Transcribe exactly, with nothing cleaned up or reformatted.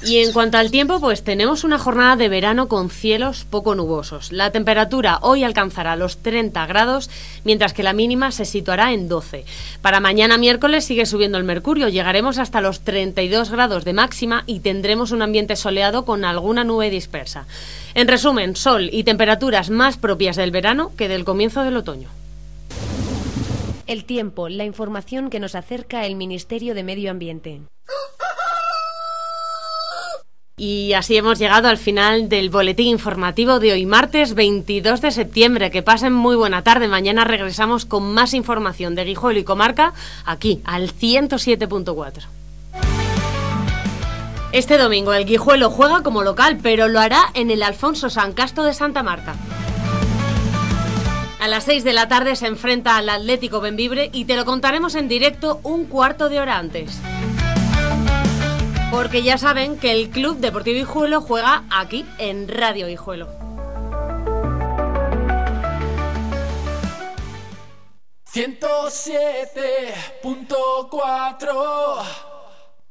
Y en cuanto al tiempo, pues tenemos una jornada de verano con cielos poco nubosos. La temperatura hoy alcanzará los treinta grados, mientras que la mínima se situará en doce. Para mañana miércoles sigue subiendo el mercurio, llegaremos hasta los treinta y dos grados de máxima y tendremos un ambiente soleado con alguna nube dispersa. En resumen, sol y temperaturas más propias del verano que del comienzo del otoño. El tiempo, la información que nos acerca el Ministerio de Medio Ambiente. Y así hemos llegado al final del boletín informativo de hoy, martes veintidós de septiembre. Que pasen muy buena tarde. Mañana regresamos con más información de Guijuelo y comarca, aquí, al ciento siete punto cuatro. Este domingo el Guijuelo juega como local, pero lo hará en el Alfonso San Casto de Santa Marta. A las seis de la tarde se enfrenta al Atlético Bembibre y te lo contaremos en directo un cuarto de hora antes. Porque ya saben que el Club Deportivo Guijuelo juega aquí, en Radio Guijuelo. ciento siete punto cuatro